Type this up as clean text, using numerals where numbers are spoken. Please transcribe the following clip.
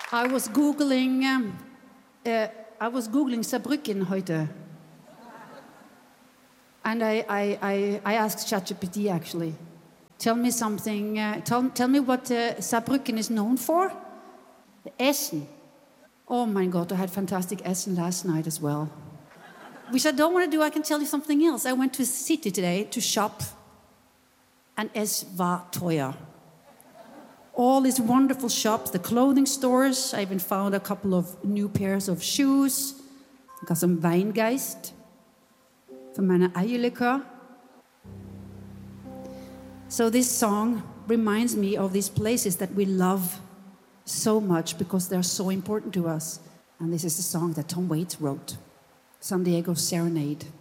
I was googling Saarbrücken heute, and I asked ChatGPT actually. Tell me something. Tell me what Saarbrücken is known for. Essen. Oh my God, I had fantastic Essen last night as well. Which I don't want to do. I can tell you something else. I went to a city today to shop, and es war teuer. All these wonderful shops, the clothing stores. I even found a couple of new pairs of shoes. I got some Weingeist for meine Eierlikör. So this song reminds me of these places that we love so much because they're so important to us. And this is a song that Tom Waits wrote, San Diego Serenade.